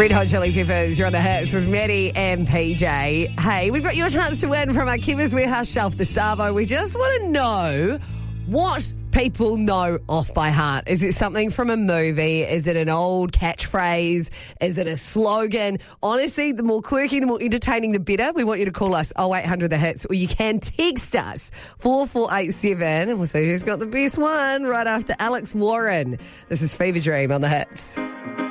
Red Hot Chili Peppers, you're on the hits with Maddie and PJ. Hey, we've got your chance to win from our Chemist Warehouse shelf, the Savo. We just want to know what people know off by heart. Is it something from a movie? Is it an old catchphrase? Is it a slogan? Honestly, the more quirky, the more entertaining, the better. We want you to call us 0800 The Hits, or you can text us 4487, and we'll see who's got the best one right after Alex Warren. This is Fever Dream on the Hits.